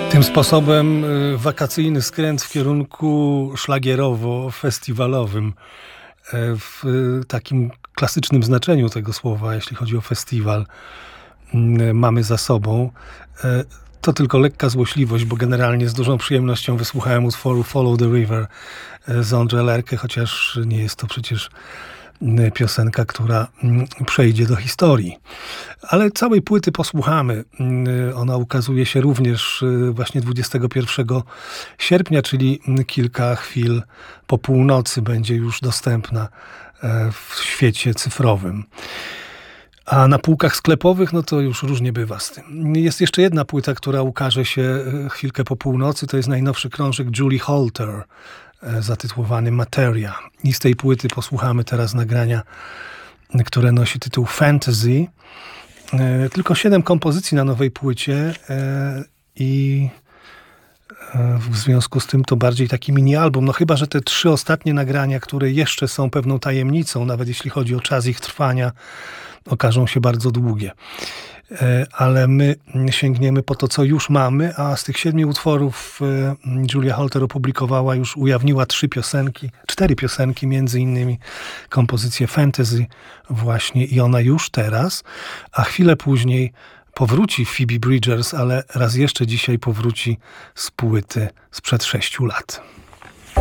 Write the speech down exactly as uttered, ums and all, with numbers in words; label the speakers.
Speaker 1: Tym sposobem wakacyjny skręt w kierunku szlagierowo-festiwalowym, w takim klasycznym znaczeniu tego słowa, jeśli chodzi o festiwal, mamy za sobą. To tylko lekka złośliwość, bo generalnie z dużą przyjemnością wysłuchałem utworu Follow the River z André Lerche, chociaż nie jest to przecież piosenka, która przejdzie do historii. Ale całej płyty posłuchamy. Ona ukazuje się również właśnie dwudziestego pierwszego sierpnia, czyli kilka chwil po północy będzie już dostępna w świecie cyfrowym. A na półkach sklepowych, no to już różnie bywa z tym. Jest jeszcze jedna płyta, która ukaże się chwilkę po północy. To jest najnowszy krążek Julie Holter, zatytułowany Materia. I z tej płyty posłuchamy teraz nagrania, które nosi tytuł Fantasy. Tylko siedem kompozycji na nowej płycie i w związku z tym to bardziej taki mini-album. No chyba, że te trzy ostatnie nagrania, które jeszcze są pewną tajemnicą, nawet jeśli chodzi o czas ich trwania, okażą się bardzo długie. Ale my sięgniemy po to, co już mamy, a z tych siedmiu utworów Julia Holter opublikowała, już ujawniła trzy piosenki, cztery piosenki, między innymi kompozycję Fantasy właśnie i ona już teraz, a chwilę później powróci Phoebe Bridgers, ale raz jeszcze dzisiaj powróci z płyty sprzed sześciu lat.